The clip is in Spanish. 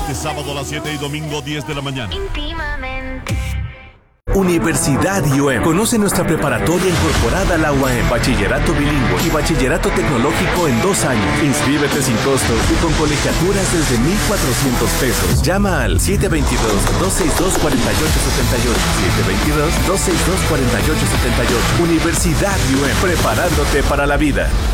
Martes, sábado a las 7 y domingo 10 de la mañana. Íntimamente. Universidad IOM. Conoce nuestra preparatoria incorporada a la UAM. Bachillerato bilingüe y bachillerato tecnológico en 2 años. Inscríbete sin costo y con colegiaturas desde 1,400 pesos. Llama al 722-262-4878. 722-262-4878. Universidad IOM. Preparándote para la vida.